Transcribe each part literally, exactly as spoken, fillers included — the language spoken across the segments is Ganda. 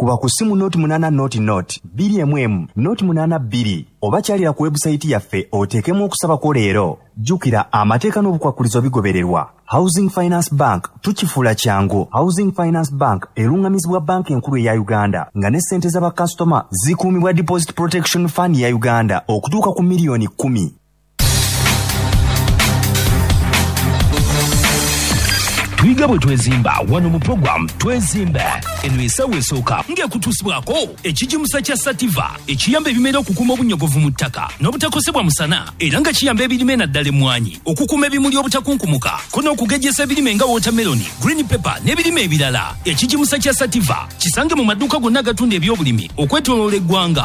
kuba ku simu noti munana noti noti biri emwemu noti munana biri oba kyalira ku website yaffe oteekemu okusaba ko leero. Jjukira amateeka n'obukwakulizo bigobererwa. Housing Finance Bank tukifuula kyangu. Housing Finance Bank erungamizibwa banki enkulu eya Uganda nga ne ssente z'abakasitoma zikuumibwa Deposit Protection Fund ya Uganda okutuuka ku miliyoni kumi. Twiga bwe twezimba wano mu program twezimbe eno esawa esooka ng'ekutuusibwako ekijimusa kya Sativa ekiyamba ebimera okukuuma obunyogovu mu ttaka n'obutakosebwa musana era nga kiyamba ebirime naddala emmwanyi okukuuma ebimuli obutakunkumuka ko n'okugejjesa ebirime nga watermeloni, green pepper n'ebirime ebirala. Ekijimusa kya Sativa kisange mu maduuka gonna agatunda ebyobulimi okwetooloola eggwanga.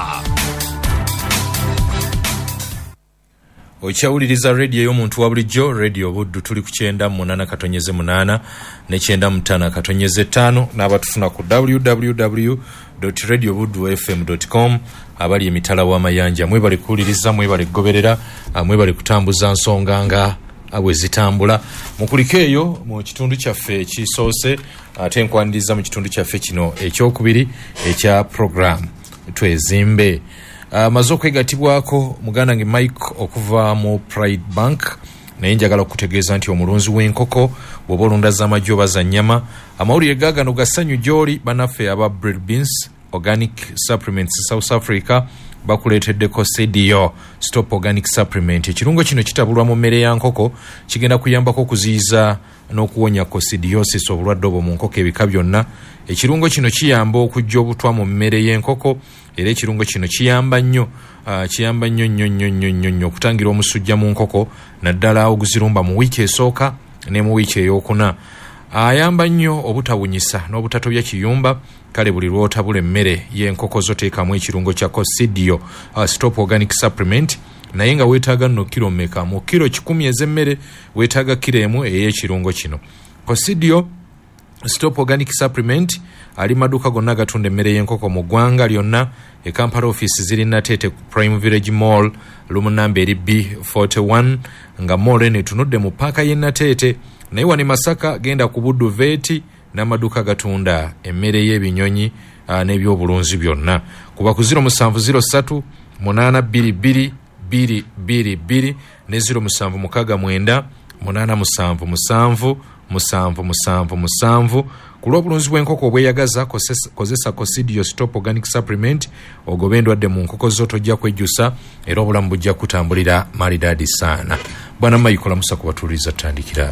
Okyawuliriza radio y'omuntu wa bulijjo, radio Buddu, tuli ku kyenda munana katonyeze munana ne kyenda mutana katonyeze ttaano n'abatufuna ku w w w dot radio buddu f m dot com abali emitala w'amayanja. Mwebale kuwuliriza, mwebale kugoberera, mwebale kutambuza nsonga nga abwe zitambula. Mukulike eyo mu kitundu kyaffe ekisoose ate nkwaniriza mu kitundu kyaffe kino ekyokubiri ekya program twezimbe. Uh, mazo kwegatibwako muganda nge Mike okuva mu Pride Bank naye njagala okutegeeza nti omulunzi w'enkoko bw'oba olundaza amagi oba za nnyama amawulire gaagano gassanyu gy'oli banaffe aba Bread Beans Organic Supplements South Africa bakuleeteddeko C D O Stop Organic Supplement. Ekirungo kino kitabulwa mu mmere ya nkoko kigenda kuyambako okuziyiza n'okuwonya coccidiosis obulwadde obwo mu nkoko ebika byonna. Ekirungo kino kiyamba okujja obutwa mu mmere y'enkoko era ekirungo kino kiyamba nnyo uh, kiyamba nnyo nnyo nnyo nnyo nnyo okutangira omusujja mu nkoko naddala oguzirumba mu wiiki esooka ne mu wiiki ey'okuna. Ayamba uh, nnyo obutawunyisa n'obutatobya kiyumba. Kale buli lw'otabula emmere y'enkoko zo teekamu ekirungo kya Coccidio uh, Stop Organic Supplement naye nga weetaaga nno kiro mmeka? Mu kiro kikumi ez'emmere weetaaga kiro emu ey'ekirungo kino. Coccidio Stop Organic Supplement ali maduka gonna gatunda emmere y'enkoko mu ggwanga lyonna. E Kampala office ziri Natete Prime Village Mall lumu namba eri B forty-one nga mall eno etunudde mu paaka y'e Natete. Naye wano Masaka genda ku Buddu Veti n'amaduka gatunda emmere y'ebinyonyi uh, n'ebyobulunzi byonna. Kuba ku zero musanvu zero ssatu munana bbiri bbiri bbiri bbiri bbiri ne zero musanvu mukaaga mwenda munana musanvu musanvu musanvu musanvu musanvu. Ku lw'obulunzi bw'enkoko obweyagaza kozesa Coccidio Stop Organic Supplement ogobe endwadde mu nkoko zo tojja kwejjusa era obulamu bujja kutambulira maridadi saana. Bwana Mike lamusa kubatuliza tutandikira.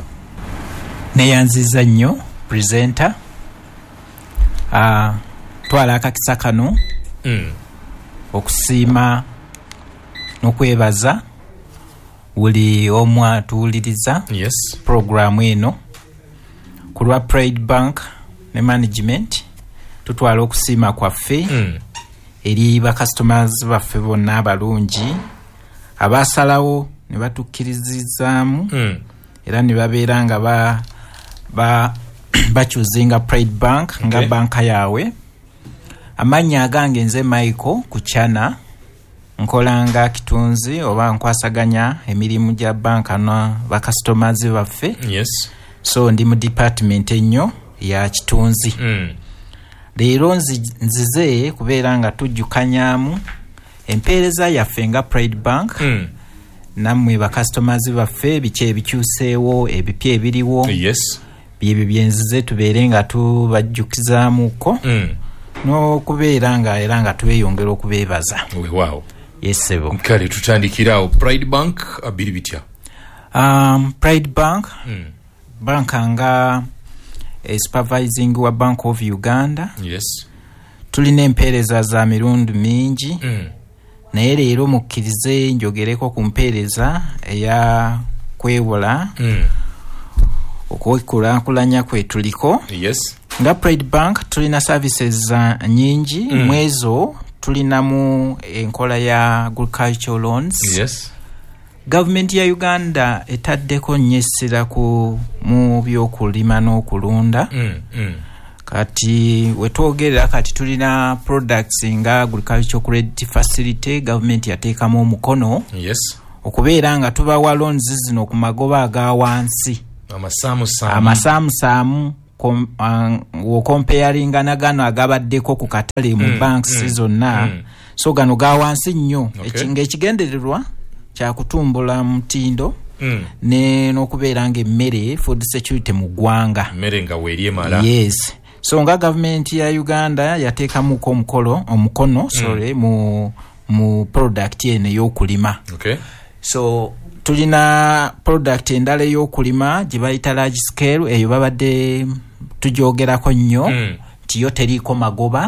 Neyanziza nnyo presenter uh, twala akakisa kano mm. okusiima n'okwebaza buli omu atuwuliriza yes. program eno ku lwa Pride Bank ne management tutwala okusiima kwaffe mm. eri ba customers baffe bonna abalungi abasalawo ne batukkiririzaamu mm. era ne babeera nga ba ba bachuzinga Pride Bank okay. nga banka yawe. Amanya agange nze Michael kuchana nkolanga kitunzi oba nkwasaganya emirimu gya banka na ba customers baffe yes. So ndi mu department ennyo ya kitunzi mm. leero nzize kubeera nga tujjukanyamu empeereza yaffe nga Pride Bank mm. namwe ba customers baffe biki ebikyuseewo ebipya ebiriwo yes. byebyo byenzize tubeere nga tubajjukizaamuko mm. n'okubeera nga era nga tubeeyongera okubeebaza. Wow. Yes sebo. Kale tutandikirawo Pride Bank abiri bitya. Um, Pride Bank mm. banka nga e supervising wa Bank of Uganda. Yes. Tulina empeereza za mirundi mingi mm. naye leero mukkirize njogereko ku mpeereza eya kwewola mm. okwekulaakulanya kwe tuliko. Yes. Nga Pride Bank tulina services uh, nyingi mm. mwezo tulinamu enkola ya agricultural loans. Yes. Government ya Uganda etaddeko nnyesera ku mu byokulima n'okulunda mm. mm. kati wetwogerera kati tulina products nga agricultural credit facility government yateekamu omukono yes. okubeera nga tubawa loans zino ku magoba aga wansi amasamu samu amasamu samu kom, uh, comparing na gano agabaddeko ku katale mu mm, banks mm, zonna mm. so gano ga wansi nnyo okay. Ekigendererwa kya kutumbula mutindo mm. ne n'okubeera ng'emmere food security mu ggwanga mmere nga weerye mala yes so nga government ya Uganda yateekamuko omukolo omukono mm. sorry mu mu product ene y'okulima okay. So tulina product endala y'okulima gye bayita large scale eyo babadde tujoogerako nnyo mm. nti yo teriiko magoba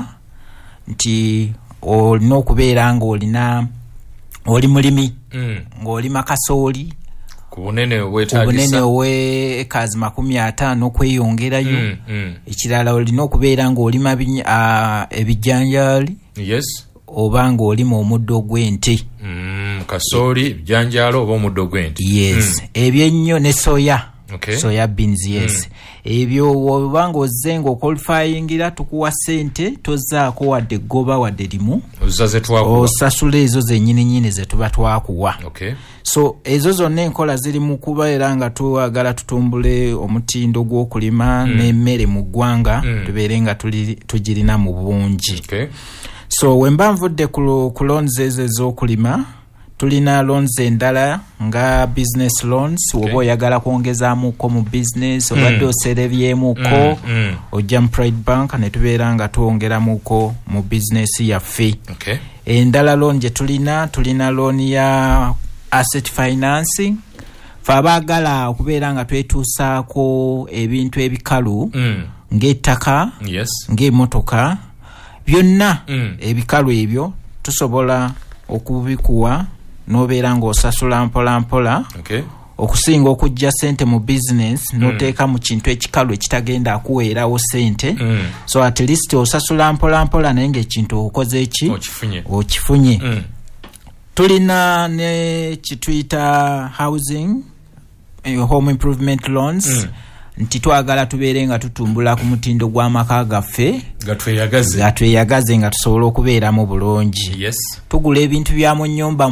nti olina okubeera ng'olina oli mulimi mm. ng'olima kasooli ku bunene obwetaagisa obunene obw'ekaazi makumi ataano okweyongerayo mm, mm. ekirala olina okubeera ng'olima uh, ebijjanjaali yes oba ng'olima omuddo gw'ente mm, kasooli ebijjanjaalo oba omuddo gw'ente yes mm. ebyo ennyo ne soya okay. soya beans yes mm. ebyo oba ng'ozze ng'oqualifyingira tukuwa ssente tozaako wadde ggoba wadde limu osasula ezo zennyini nnyini ze tuba twakuwa okay. So ezo zonna enkola ziri mu kubeera nga twagala tutumbule omutindo gw'okulima mm. n'emmere mu ggwanga mm. tubeere nga tugirina mu bungi okay. So wemba nvudde ku, ku loans ezo ez'okulima tulina loans endala nga business loans okay. Oba oyagala kwongezaamuko mu business mm. obadde oserebyemuko mm. mm. ojja mu Pride Bank ne tubeera nga twongeramuko mu business yaffe okay. Endala loan gye tulina tulina loan ya asset financing fe abaagala okubeera nga twetuusaako ebintu ebikalu mm. ng'ettaka yes. ng'emmotoka byonna mm. ebikalu ebyo tusobola okubikuwa n'obeera ng'osasula mpola mpola okay. okusinga okujja ssente mu business mm. n'oteeka mu kintu ekikalu ekitagenda akuweerawo ssente mm. so at least osasula mpola mpola naye ng'ekintu okoze eki okifunye, okifunye. Mm. Tulina ne kituyita housing home improvement loans mm. nti twagala tubeere nga tutumbula ku mutindo gw'amaka gaffe gatweyagaze gatweyagaze nga tusobola okubeeramu bulungi yes. Tugula ebintu bya mu nnyumba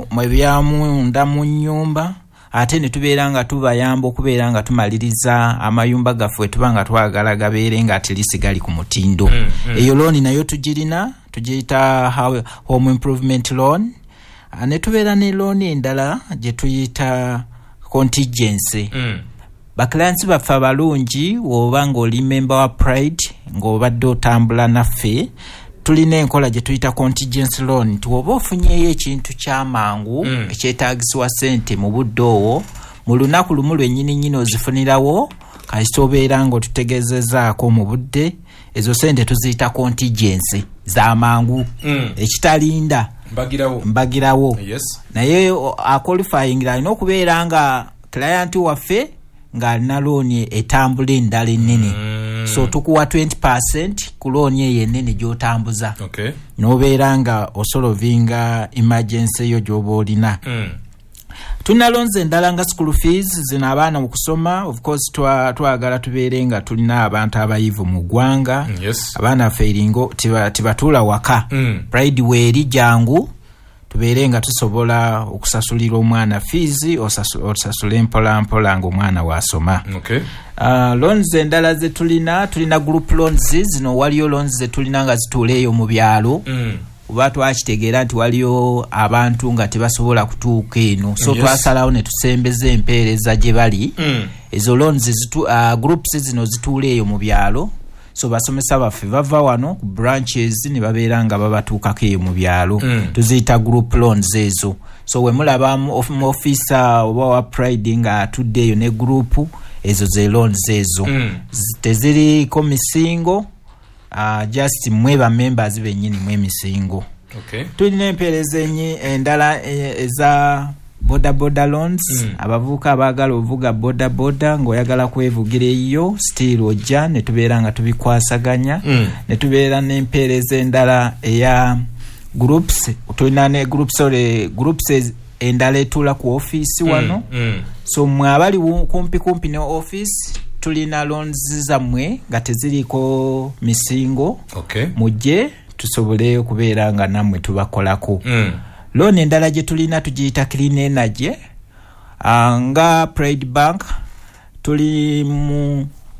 ebyamunda mu nnyumba ate ne tubeera nga tubayamba okubeera nga tumaliriza amayumba gaffe tuba nga twagala gabeere nga atilisi gali ku mutindo mm, mm. Eyo looni nayo tugirina tugiyita home improvement loan ne tubeera ne looni endala gye tuyita contingency mm. Baklients baffe abalungi oba ng'oli member wa Pride ng'obadde otambula naffe tulina enkola gye tuyita contingency loan nti oba ofunyeyo ekintu ky'amangu mm. ekyetaagisibwa ssente mu budde obwo mu lunaku lumu lwennyini nnyini ozifunirawo kasita obeera ng'otutegezezaako mu budde ezo ssente tuziyita contingency z'amangu mm. ekitalinda mbagirawo mbagirawo yes. Naye akwalifyingira alina okubeera nga client waffe ng'alina looni etambula endala ennene mm. So tukuwa twenty percent ku looni eyo ennene gy'otambuza okay. N'obeera nga osolovinga emergency eyo gy'oba olina mm. Tulina loans endala nga school fees zino abaana mu kusoma of course twagala tubeere nga tulina abantu abayivu mu ggwanga mm, yes. Abaana ffe eringo tibatuula waka mm. Pride weeri jangu tubeere nga tusobola okusasulira omwana fees osasule mpola mpola ng'omwana wasoma okay. Uh, loans endala ze tulina tulina group loans zino waliyo loans ze tulina nga zituula eyo mu byalo mm. Oba twakitegeera nti waliyo abantu nga tebasobola kutuuka eno so yes. Twasalawo ne tusembeza empeereza gye bali mm. Ezo loans zitu, uh, groups zino zituula eyo mu byalo so basomesa baffe bava wano ku branches ne babeera nga babatuukako eyo mu byalo mm. Tuziyita group loans ezo so we mulaba mu officer oba wa Pride nga atudde eyo ne group ezo ze loans ezo mm. Teziriko misingo uh, just mwe ba members bennyini mwe misingo okay. Tulina empeereza enyi endala eza boda boda loans mm. Abavuka abaagala ovuga boda boda ng'oyagala kwevugira eyo still ojja ne tubeera nga tubikwasaganya mm. Ne tubeera n'empeereza endala eya groups tulina ne groups sorry groups endala etuula ku office wano mm. Mm. So mwe abali kumpi kumpi ne office tulina loans zammwe nga teziriko misingo okay. Mujje tusobole okubeera nga nammwe tubakolako mm. Loan endala gye tulina tugiyita clean energy uh, nga Pride Bank tuli mu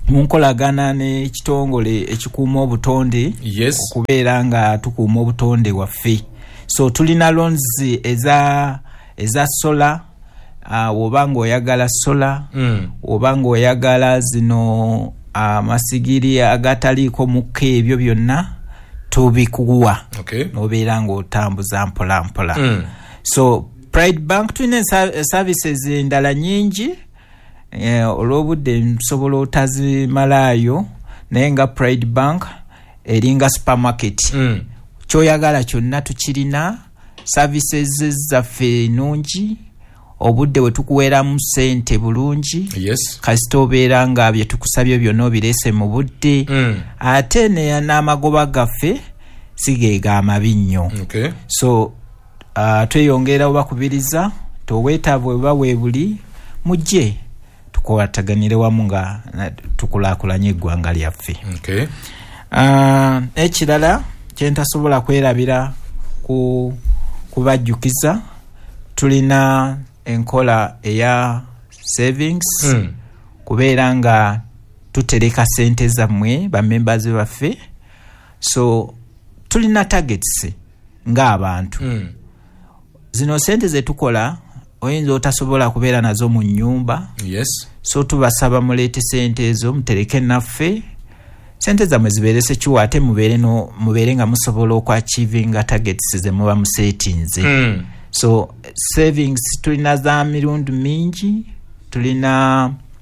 munkolagana n'ekitongole ekikuuma obutonde yes. okubeera nga tukuuma obutonde waffe. So tulina loans eza eza solar, uh, oba ng'oyagala solar mm. oba ng'oyagala zino amasigiri uh, agataliiko mukka, ebyo byonna tubikuwa okay. n'obeera ng'otambuza mpola mpola mm. So Pride Bank tulina services endala nyingi, eh, olw'obudde nsobola otazimalayo, naye nga Pride Bank eringa supermarket mm. kyoyagala kyonna tukirina. Services zaffe nungi, obudde we tukuweeramu ssente bulungi yes. kasita obeera nga bye tukusabye byonna obireese mu budde mm. ate n'amagoba gaffe sigeega amabi nnyo okay. So uh, tweyongera obakubiriza toweetaabwe bwe bweebuli mujje tukwataganire wamu nga tukulaakulanye eggwanga lyaffe okay. uh, ekirala kyentasobola kwerabira ku kubajjukiza, tulina enkola eya savings mm. kubeera nga tutereka sente zammwe ba members baffe. So tulina targets ng'abantu mm. zino sente ze tukola oyinza otasobola kubeera nazo mu nnyumba yes. So tubasaba muleete sente ezo mutereke naffe, sente zammwe zibeere sekiwa ate mubeere no mubeere nga musobola okwachivinga targets ze muba musetinze mm. So savings tulina za mirundi mingi, tulina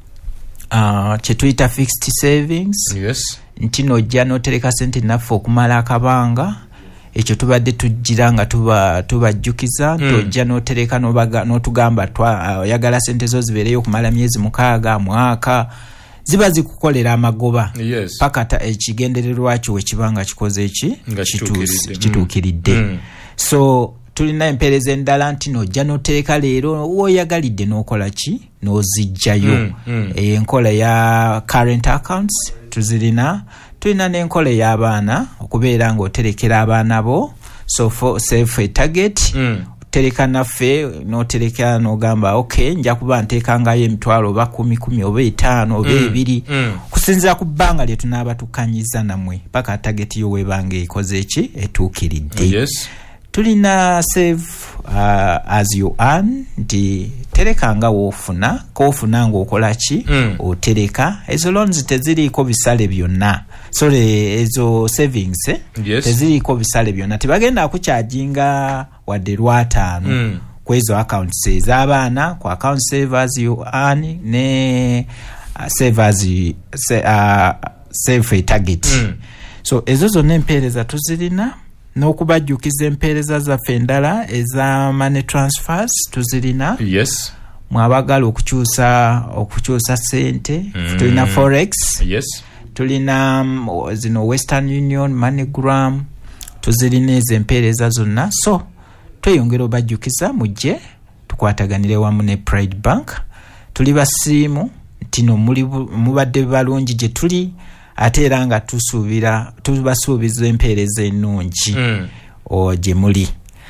uh, kyetuyita fixed savings yes. nti nojja notereka sente naffe okumala akabanga ekyo tubadde tujjira nga tuba tubajjukiza mm. tojja notereka n'otugamba oyagala uh, sente zo zibeereyo okumala myezi mukaaga mwaka, ziba zikukolera amagoba yes. pakata ekigendererwa kyo wekibanga kikoze eki kituukiridde mm. So tulina empeereza endala nti nojja noteeka leero woyagalidde n'okola ki n'ozijjayo mm. mm. enkola ya current accounts tuzirina, tulina n'enkola y'abaana okubeera ng'oterekera abaana bo so for save a target mm. tereka naffe n'otereka n'ogamba okay nja kuba nteekangayo emitwalo oba kumi kumi oba etaano oba ebiri mm. mm. kusinziira ku bbanga lye tunaaba tukanyiza namwe paka target yo webanga ekoze eki etuukiridde yes. tulina save uh, as you earn nti terekanga woofuna koofuna ng'okola ki mm. otereka ezo loans teziriiko bisale byonna sorry ezo savings eh? yes. teziriiko bisale byonna tebagenda kukyajinga wadde lwataano mm. ku ezo accounts ez'abaana ku account save as you earn ne uh, save as you, uh, save a target mm. So ezo zonna empeereza tuzirina, n'okubajjukiza empeereza zaffe endala eza money transfers tuzirina yes. mwabagala okukyusa okukyusa sente mm. tulina forex yes. tulina um, zino Western Union, MoneyGram, tuzirina ezo empeereza zonna. So tweyongera obajjukiza mujje tukwataganire wamu ne Pride Bank, tuli basiimu tino muli mubadde balungi gye tuli ate era nga tusuubira tubasuubiza empeereza ennungi mm. o gye muli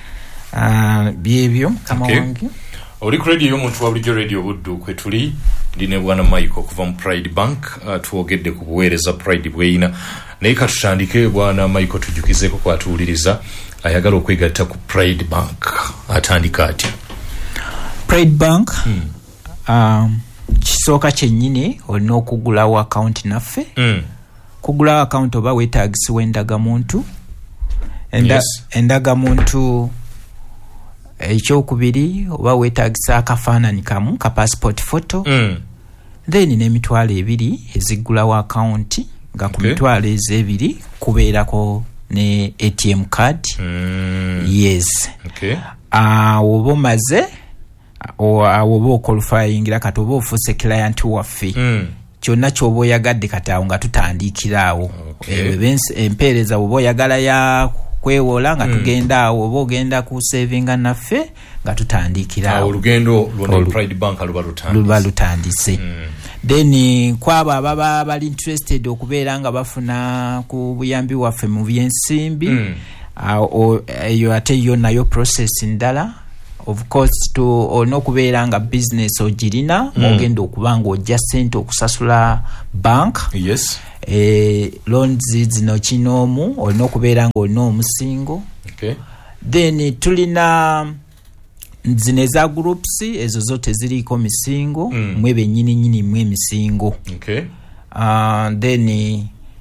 uh, byebyo kama okay. wange oli ku radio y'omuntu wa bulijjo radio Buddu kwe tuli ndine bwana Michael okuva mu Pride Bank uh, tuwogedde ku buweereza Pride bweyina naye katutandike bwana Michael tujjukizeko kwatuwuliriza ayagala okwegatta ku Pride Bank atandika atya. Pride Bank mm. um, kisooka kyennyini olina okugulawo account naffe mm. kugulawo account oba weetaagisiwa endagamuntu Enda, yes. endagamuntu ekyokubiri oba weetaagisa akafaananyi kamu ka passport photo mm. then n'emitwalo ebiri eziggulawo account nga ku okay. mitwalo ezo ebiri kubeerako ne A T M card mm. yes okay. uh, oba omaze oba okwalifyingira kati oba ofuuse client waffe mm. kyonna ky'oba oyagadde kati awo nga tutandikiraawo okay. empeereza oba oyagala ya kwewola nga mm. tugenda awo oba ogenda ku savinga naffe nga tutandikiraawo olugendo lwonna Pride Bank luba lutandise mm. then kwabo ababa bali interested okubeera nga bafuna ku buyambi waffe mu byensimbi mm. eyo ate yo nayo process ndala of course to olina okubeera nga business ogirina mm. ogenda okuba nga ojja ssente okusasula bank yes eh, loans zino kinoomu olina okubeera nga olina omusingo okay. Then tulina zino eza groups ezo zote ziriiko misingo mm. mwe bennyini nyini mwe misingo okay. uh, then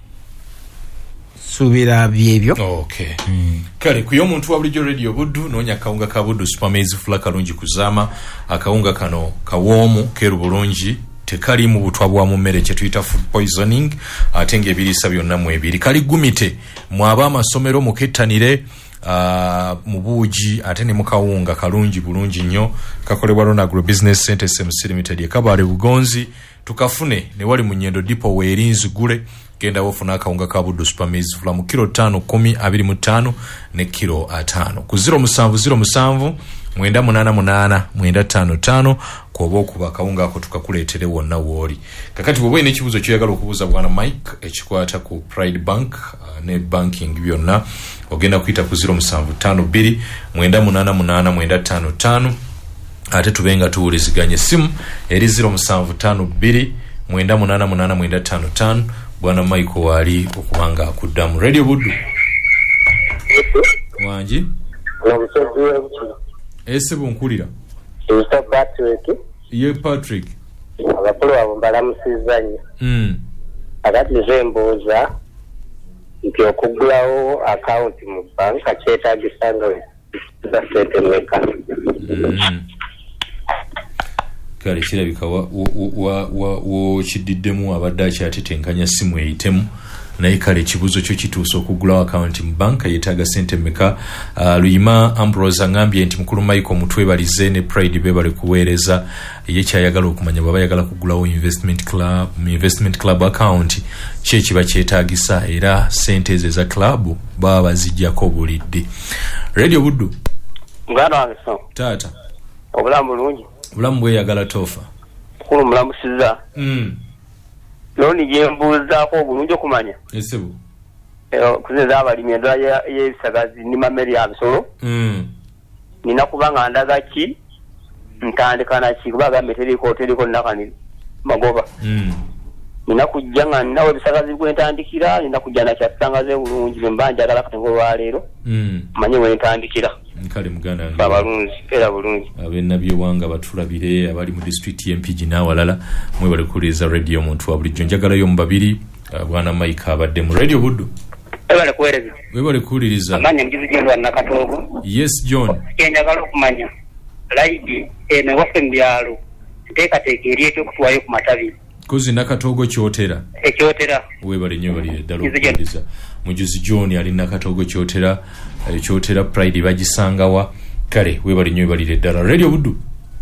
subira byebyo okay. mm. Kale kuyo omuntu wa bulijjo radio Buddu noonya akawunga ka Buddu Supermaize Flour kalungi kuzaama akawunga kano kawoomu keeru bulungi tekali mu butwa bwa mu mmere kye tuyita food poisoning ate ng'ebiriisa byonna mu ebiri kali gumite mwaba amasomero mukettanire Uh, mubuuji ate ne mukawunga kalungi bulungi nnyo kakolebwa Rona Agro Business Center S M C Limited ekabale bugonzi tukafune ne wali mu Nyendo Depot weerinzi gule genda wofuna akawunga ka Buddu Supermaize Flour mu kilo tano kumi abiri mu ttaano ne kilo atano ku zero musanvu zero musanvu mwenda munana munana mwenda tano tano kwoba okuba akawunga ako tukakuleetere wonna wooli kakati bwe bwine ekibuzo kyoyagala okubuuza bwana Mike ekikwata ku Pride Bank uh, ne banking byonna ogenda kuyita ku zero musanvu ttaano bbiri mwenda munana munana mwenda tano tano ate tubenga tuwuliziganye simu eri zero musanvu ttaano bbiri mwenda munana munana mwenda tano tano bwana Mike wali okubanga akuddamu Radio Buddu wangi ese bunkulira Mister Patrick ye Patrick abakulu abo mbalamusizanye mm akati nze mbuuza nti okugulawo account mu banka kyetaagisa nga za sente mmeka mm. Kale kirabika wokididdemu abadde akyatetenkanya simu eyitemu naye kale ekibuzo kyo kituusa okugulawo account mu banka yeetaaga sente mmeka. uh, Luyima Ambrose angambye nti mukulu Michael mutwebalize ne Pride bebale kuweereza ye kyayagala okumanya baba yagala kugulawo investment club investment club account kye kiba kyetaagisa era sente ezo eza club baba bazijjako bulidde. Radio Buddu ngano wange so taata obulamu bulungi obulamu bweyagala tofa kulu mulamusiza mm. Loni jembuuzaako obulungi okumanya esebo kuzeza abalimi endwala y'ebisagazi ni mameri ya bisolo mm. nina kubanga ndaga ki ntandika na ki kubaga meteriko teriko nakani magoba mm. nina kujja nga nawe bisagazi kwentandikira nina kujja na kyatangaze bulungi mbanja agala katengo lwa leero mm. manye wentandikira nkale muganda babalunzi era bulungi abenabyo wanga batulabire abali mu district M P G nawalala mwe bali kuliza radio muntu wa bulijjo njagala yo mbabiri bwana Mike abadde mu Radio Buddu ebale kuwereza we bali kuliriza amanya mjizi gendo na katogo yes John njagala okumanya laidi ene wafe mbyalo teka tekerie cyo kutwayo ku matabi kozi nakatogo kyotera ekyotera we bali nyo bali dalo kuliriza mujuzi John ali nakatogo kyotera kyotera Pride bagisangawa kale we bali nyo bali dala Radio Buddu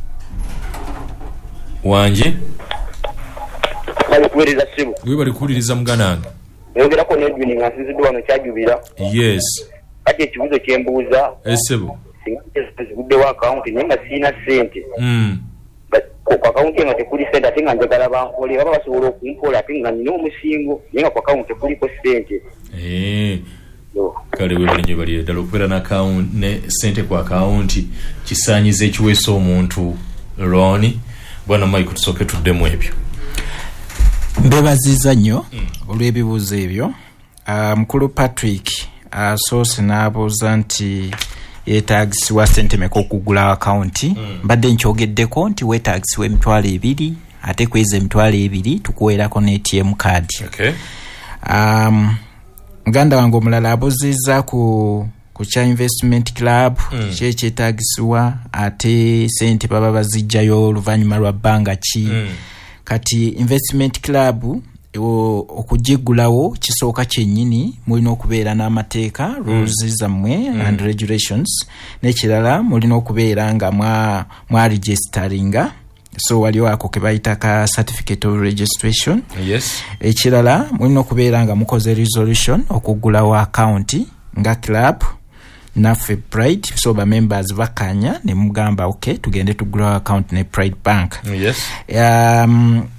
wanje bali kuwereza simu we bali kuliriza mugananga yongera ko nedwini ngasizidwa no kyajubira yes ati ekibuzo kyembuuza esebo singa wa account nenga sina sente mm kwa account nga tekuli sente ate nga njagala bankole baba basobola okumpola ate nga nina omusingo nenga kwa account tekuliko sente eh no kale we bali nyo bali dala okubeera na account ne sente kwa account kisanyiza ekiweesa omuntu loani bwana Mike tusoke tuddemu ebyo mbebaziza nnyo mm. olw'ebibuuzo ebyo uh, mukulu Patrick asoose uh, n'abuuza nti yeetaagisibwa sente meka okugula akawunti mm. mbadde nkyogeddeko nti weetaagisibwa emitwalo ebiri ate kweza emitwalo ebiri tukuweerako ne A T M card okay. um, muganda wange omulala abuuzizza ku ku kya investment club mm. kye kyetaagisibwa ate sente baba bazijjayo oluvannyuma lwa bbanga ki mm. kati investment club okugigulawo kisooka kyennyini mulina okubeera n'amateeka rules zammwe mm. and regulations n'ekirala mulina okubeera nga mwa, mwa registeringa so waliwo ako ke bayita ka certificate of registration yes. ekirala mulina okubeera nga mukoze resolution okugulawo account nga club naffe Pride so ba members bakanya ne mugamba okay tugende tugulawo account ne Pride Bank yes. um,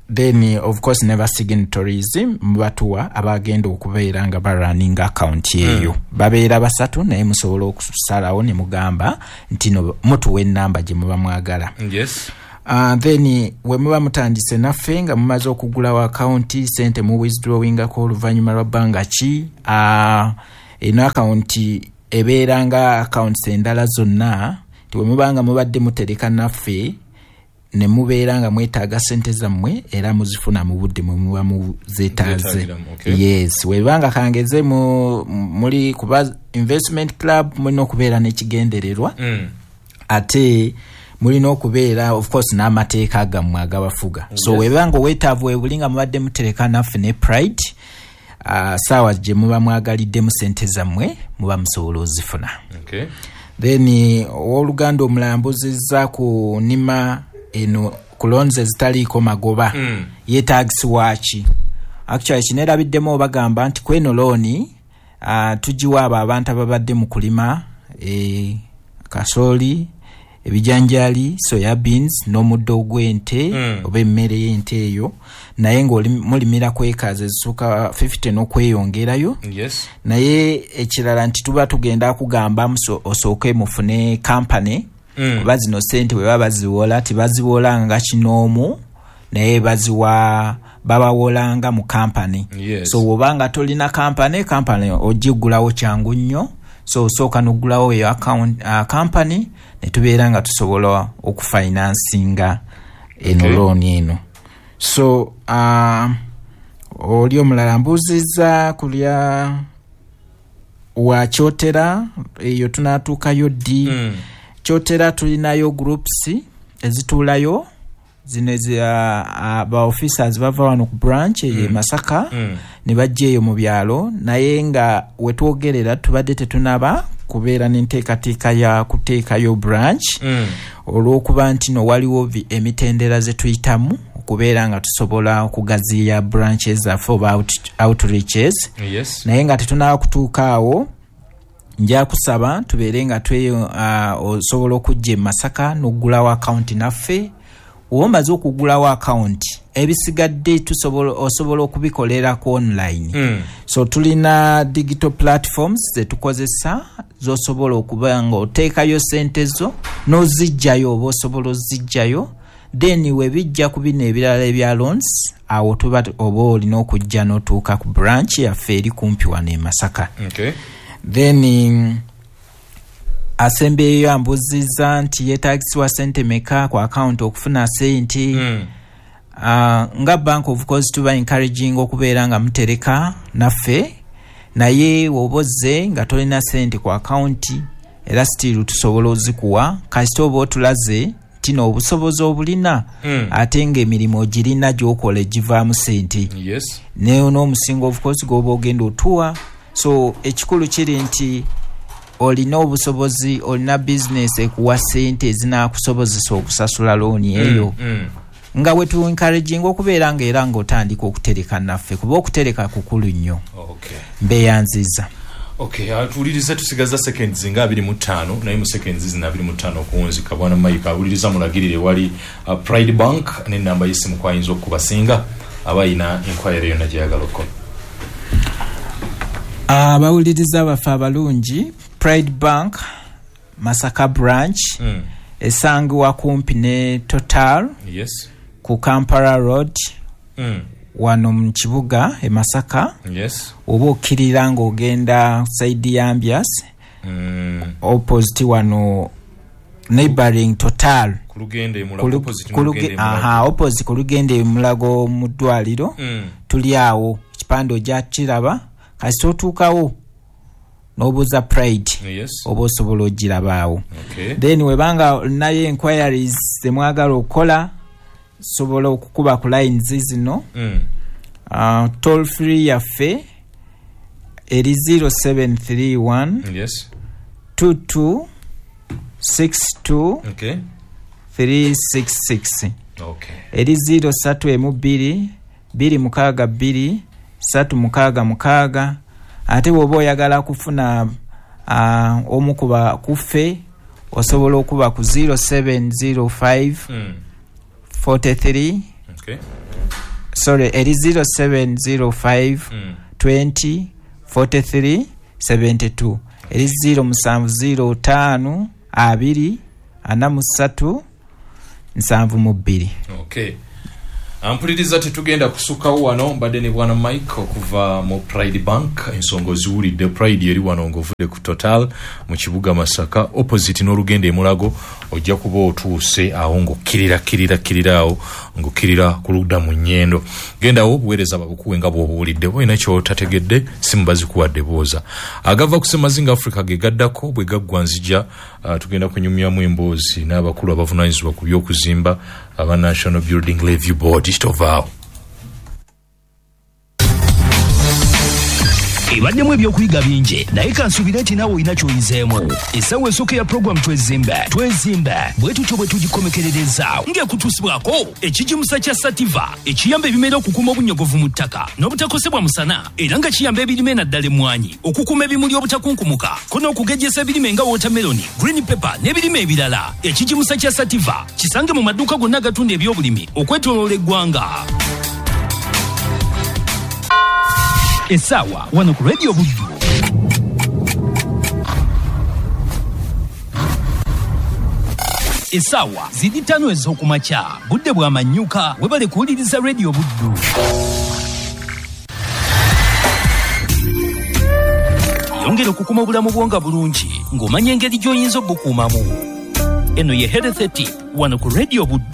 then of course never signatories mbatuwa abagenda okubeera nga ba running account yeyo mm. babeera basatu naye musobola okusalawo ne mugamba nti no mutuwe namba gye muba mwagala. Yes. Uh, then we muba mutandise naffe nga mumaze okugulawo account sente mu withdrawing ko oluvannyuma lwa bbanga ki uh, eno account ebeera nga accounts endala zonna tiwe mubanga mubadde mutereka naffe ne mubeera nga mwetaaga sente zammwe era muzifuna mu budde mwe muba muzeetaaze. Okay. Yes, webanga kangeze mu muli kuba investment club mulina okubeera n'ekigendererwa mm. ate mulina okubeera of course n'amateeka gammwe agabafuga. Yes. So webanga weetaavu webulinga mubadde mutereka naffe ne pride uh, saawa gye muba mwagaliddemu sente zammwe muba musobola ozifuna. Okay. Then oluganda omulambuzizza ku nima eno kulonze zitaliiko magoba mm. yeetagisibwa ki actually kineerabiddemu obagamba nti kweno looni uh, tugiwa abo abantu ababadde mu kulima e, kasooli ebijanjali soya beans n'omuddo ogw'ente mm. oba emmere y'ente eyo naye ng'omulimira kwekaza ezisuka fifty n'okweyongerayo. Yes. Naye ekirala nti tuba tugenda kugamba osooke mufune kampani mm. kuba zino sente bwe baba baziwola tibaziwolanga kinoomu naye baziwa babawolanga mu kampani. Yes. So wobanga tolina kampani kampani ogigulawo kyangu nnyo so osooka n'oggulawo eyo account uh, company ne tubeera nga tusobola okufinansinga eno okay. loan eno. So uh, oli omulala mbuuzizza kulya wa Kyotera eyo tunaatuukayo ddi mm. Kyotera tulinayo groups ezituulayo zino za ba officers bava wano ku branch mm. ye Masaka mm. ne bajja eyo mu byalo naye nga wetwogerera tubadde tetunaba kubeera n'enteekateeka ya kuteekayo branch mm. olw'okuba nti no waliwo emitendera ze tuyitamu okubeera nga tusobola okugaziya branches zaffe oba out, outreaches. Yes. Naye nga tetunaba kutuuka awo nja kusaba tubeere nga tweyo uh, osobola okujja e Masaka n'oggulawo account naffe omaze okugulawo account ebisigadde tusobola osobola okubikolerako online mm. so tulina digital platforms zetukozesa zosobola okuba nga oteekayo sente zo n'ozijjayo oba osobola ozijjayo then webijja ku bino ebirala ebya loans awo tuba oba olina okujja n'otuuka ku branch yaffe eri kumpi wano e Masaka. Okay. Then um, asembeyo ambuzizza nti yeetagisibwa sente meka ku account okufuna sente mm. uh, nga bank of course tuba encouraging okubeera nga mutereka naffe naye wobozze nga tolina sente ku account era still tusobola ozikuwa kasita oba otulaze tino obusobozi obulina mm. ate ng'emirimu ogirina gy'okola egivaamu sente. Yes. Neyo n'omusingo of course gw'oba ogenda otuwa so ekikulu kiri nti olina obusobozi olina business ekuwa sente ezinakusobozesa okusasula looni eyo mm, mm. nga wetu encouraging okubeera nga era ng'otandika okutereka naffe kuba okutereka kukulu nnyo. Okay. Mbeyanziza. Okay, atuliriza tusigaza seconds nga abiri mu ttaano naye mu seconds zina abiri mu ttaano okuwunzika bwana Mike awuliriza mulagirire wali uh, Pride Bank n'ennamba y'essimu kwayinza okubasinga abayina inquiry yonna gyeyagala okukola. Abawuliriza baffe abalungi Pride Bank Masaka branch mm. esangibwa kumpi ne Total. Yes. Ku Kampala Road mm. wano mu kibuga e Masaka. Yes. Oba okkirira ng'ogenda side ya Ambias mm. opposite wano neighboring Total kulugende mulago opposite kulugende aha opposite kulugende mulago mu ddwaliro mm. tuli awo ekipande ojja kiraba kasita otuukawo n'obuuza Pride. Yes. oba osobola ogirabaawo. Okay. Then webanga nayo enquiries zemwagala okukola sobola okukuba ku lines zino mm. uh, toll free yaffe eri zero seven three one Yes. two two six two Okay. three six six. Okay. Eri zero satu emu bbiri bbiri mukaaga bbiri satu mukaaga mukaaga ate bw'oba oyagala kufuna uh, omu kuba kuffe osobola okuba ku zero seven zero five mm. forty three Okay. sorry eri zero seven zero five Mm. twenty forty-three seventy-two eri zero musanvu zero tano abiri ana musatu nsanvu mu bbiri. Okay. Ampuliriza tetugenda kusukawo wano mbadde ne bwana Mike okuva mu Pride Bank ensongo ziwulidde. Pride yeri wano ng'ovudde ku Total mu kibuga Masaka opposite n'olugendo e Mulago ojja kuba otuuse awo ng'okkirira kirira kirira awo ng'okkirira ku ludda mu nnyendo. Gendawo buweereza babukuwe nga bw'obuwulidde bw'olina ky'otategedde simu bazikuwadde booza. Agava ku Semazinga Africa ge gaddako bwe gaggwa nzija uh, tugenda kunyumyamu emboozi n'abakulu abavunaanyizibwa ku by'okuzimba aba National Building Review Board itovao. Ebaddemu ebyokuyiga bingi naye kansubira nti naawe olina ky'oyizeemu. Essaawa esooka ya program twezimbe twezimbe bwe tutyo bwe tugikomekerereza ng'ekutuusibwako ekigimusa kya Sativa ekiyamba ebimera okukuuma obunyogovu mu ttaka n'obutakosebwa musana era nga kiyamba ebirime naddala emmwanyi okukuuma ebimuli obutakunkumuka ko n'okugejjesa ebirime nga watermeloni, green pepper n'ebirime ebirala. Ekigimusa kya Sativa kisange mu maduuka gonna agatunda ebyobulimi okwetooloola eggwanga. Essaawa wano ku Radio Buddu. Essaawa ziri ttaano ez'okumakya budde bw'amanyuka webale kuwuliriza Radio Buddu. Yongera okukuuma obulamu bwo nga bulungi ng'omanya engeri gy'oyinza obukuumamu. Eno ye Health Tip wano ku Radio Buddu.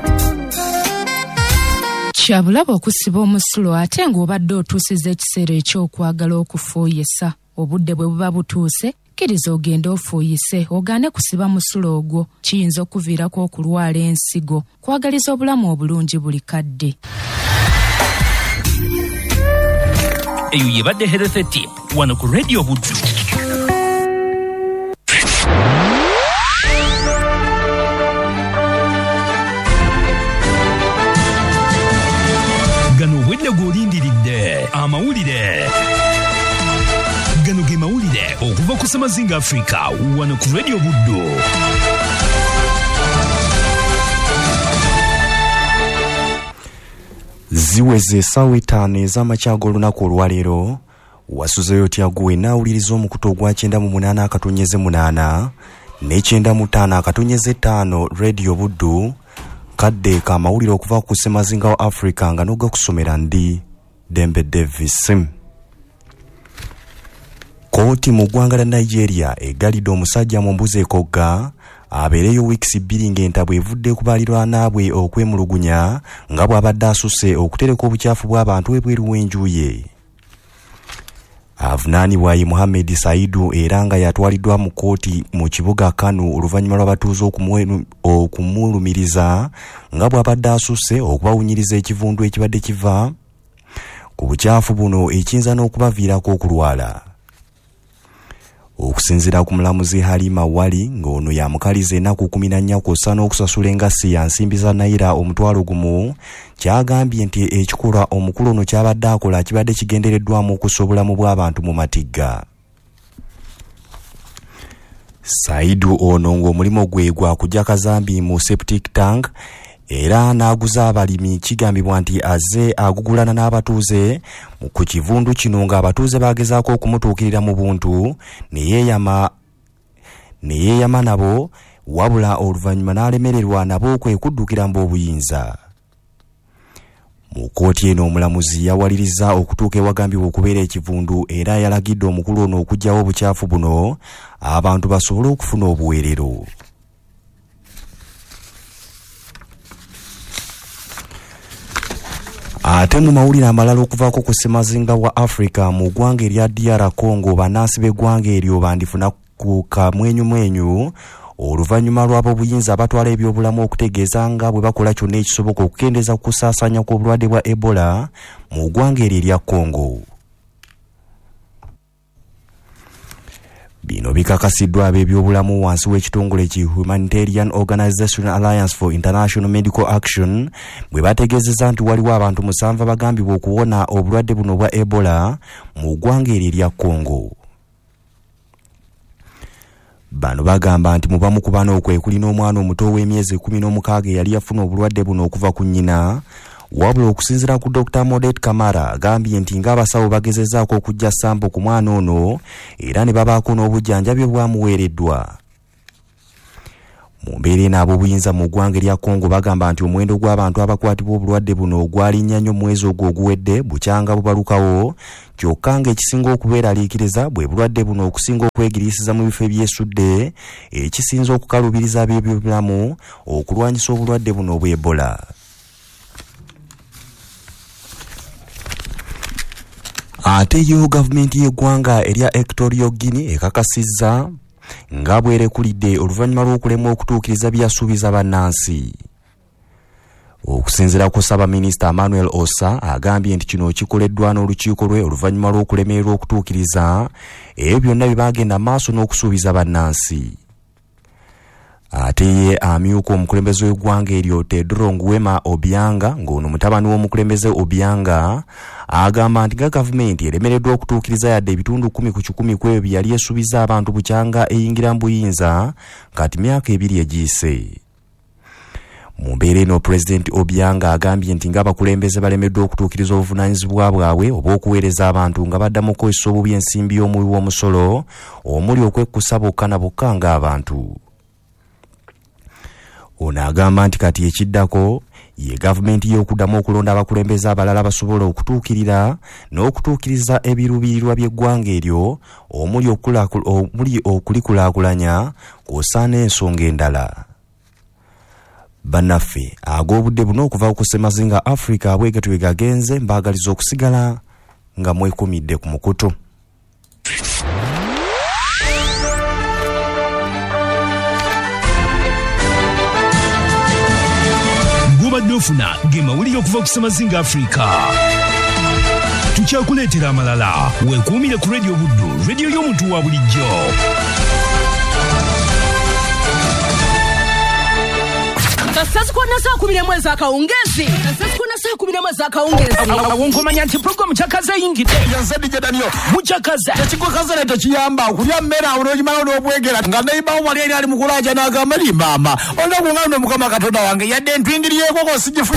Kyabulaba okusiba omusulo ate ng'obadde otuusiza ekiseera ekyokwagala okufuuyisa. Obudde bwe buba butuuse kkiriza ogende ofuuyise ogaane kusiba musulo ogwo. Kiyinza okuviirako okulwala ensigo. Kwagaliza obulamu obulungi buli kadde. Eyo yebadde Health Tip wano ku Radio Buddu. Gano obwedde gw'olindiridde amawulire. Gano ge mawulire okuva ku Semazinga Africa wano ku Radio Buddu. Ziweze essaawa etaano ez'amakya ag'olunaku olwaleero wasuzeyo otya gwe naawuliriza omukutu ogwa kyenda mu munaana akatonyeze munaana n'ekyenda mu ttaano akatonyeze ttaano Radio Buddu. Kadde ka mawulire okuva ku Semazinga wa Africa nga n'ogakusomera ndi Dembe Davis. Kooti mu ggwanga lya Nigeria egalidde omusajja mu mbuzi ekogga abeereyo wiikisi bbiri ng'entabwe evudde ku baliraanwa bwe okwemulugunya nga bw'abadde asusse okutereka obukyafu bw'abantu ebweru w'enju ye. Avunaanibwa ye Muhammad Saidu era nga yatwaliddwa mu kooti mu kibuga Kano oluvannyuma lw'abatuuze okumulumiriza nga bw'abadde asusse okubawunyiriza ekivundu ekibadde kiva ku bukyafu buno ekiyinza n'okubaviirako okulwala. Okusinziira ku mulamuzi Halima Wali ng'ono yamukaliza ennaku kumi na nnya kw'ossa n'okusasula engassi ya nsimbi za nayira omutwalo gumu, kyagambye nti ekikolwa omukulu ono kyabadde akola kibadde kigendereddwamu okussa obulamu bw'abantu mu matigga. Saidu ono ng'omulimu gwe gwa kujja kazambi mu septic tank era n'aguza abalimi kigambibwa nti azze agugulana n'abatuuze ku kivundu kino ng'abatuuze bagezaako okumutuukirira mu buntu neyeeyama neyeeyama nabo wabula oluvannyuma n'alemererwa nabo kwe kuddukira mbu obuyinza. Mu kooti eno omulamuzi yawaliriza okutuuka ewagambibwa okubeera ekivundu era yalagidde omukulu ono okuggyawo obukyafu buno abantu basobole okufuna obuweerero. Ate mu mawulire amalala okuvaako ku Semazinga wa Africa mu ggwanga erya D R Congo bannansi b'eggwanga eryo bandifuna ku kamwenyumwenyu oluvannyuma lw'abo obuyinza abatwala ebyobulamu okutegeeza nga bwe bakola kyonna ekisoboka okukendeeza ku kusaasaanya kw'obulwadde bwa Ebola mu ggwanga eryo erya Congo. Bino bikakasiddwa ab'ebyobulamu wansi w'ekitongole ki Humanitarian Organization Alliance for International Medical Action bwe bategeezezza nti waliwo abantu musanvu abagambibwa okuwona obulwadde buno bwa Ebola mu ggwanga eryo erya Congo. Bano bagamba nti mu bamu ku bano kwe kuli n'omwana omuto w'emyezi kkumi n'omukaaga eyali yafuna obulwadde buno okuva ku nnyina, wabula okusinziira ku Dokita Modet Kamara agambye nti ng'abasawo bagezezaako okujja sampo ku mwana ono era ne babaako n'obujjanjabi bwamuweereddwa. Mu mbeera eno ab'obuyinza mu ggwanga erya Congo bagamba nti omuwendo gw'abantu abakwatibwa obulwadde buno gwalinnya nnyo mu mwezi ogwo oguwedde bukyanga bubalukawo, kyokka ng'ekisinga okubeeraliikiriza bwe bulwadde buno okusinga okwegiriisiza mu bifo ebyesudde ekisinza okukalubiriza ab'ebyobulamu okulwanyisa obulwadde buno obwa Ebola. Ate yo gavumenti y'eggwanga erya Equatorial Guinea ekakasizza nga bwerekulidde oluvannyuma lw'okulemwa okutuukiriza byasuubiza bannansi. Okusinziira ku Ssaabaminisita Manuel Ossa agambye nti kino kikoleddwa n'olukiiko lwe oluvannyuma lw'okulemererwa okutuukiriza ebyo byonna bye bagenda maaso n'okusuubiza bannansi. Ate ye amyuka omukulembeze w'eggwanga eryo Tedro Nguema Obianga ng'ono mutabani w'omukulembeze Obianga agamba nti nga gavumenti eremereddwa okutuukiriza yadde ebitundu kumi ku kikumi ku ebyo bye yali esuubiza abantu bukyanga eyingira mu buyinza kati myaka ebiri egiyise. Mu mbeera eno Pulezidenti Obianga agambye nti ng'abakulembeze balemeddwa okutuukiriza obuvunaanyizibwa bwabwe obw'okuweereza abantu nga baddamu okukozesa obubi ensimbi y'omuwi w'omusolo omuli okwekkusa bokka na bokka ng'abantu. Ono agamba nti kati ekiddako ye gavumenti y'okuddamu okulonda abakulembeze abalala basobola okutuukirira n'okutuukiriza ebiruubirirwa by'eggwanga eryo omuli okulikulaakulanya kw'ossa n'ensonga endala. Bannaffe ag'obudde buno okuva ku Ssemazinga Africa abwegeto we gagenze mbaagaliza okusigala nga mwekumidde ku mukutu. Gobadde ofuna ge mawulire okuva ku Ssemazinga Africa. Tukyakuleetera amalala weekuumire ku Radio Buddu, radio y'omuntu wa bulijjo. Sasa kwa nasa kubire mwezi akawungezi. Sasa kwa nasa kubire mwezi akawungezi. Awonkomanya nti program chakaza yingide. Yanzadi jedaniyo. Muchakaza. Tekiko kazana tekiyamba kulya mmera olojimala n'obwegera nga nayiba wali ali mukulaja n'agamba li mama. Onda kungano mukama katonda wange yadde ntwingiriyeko ko sigifu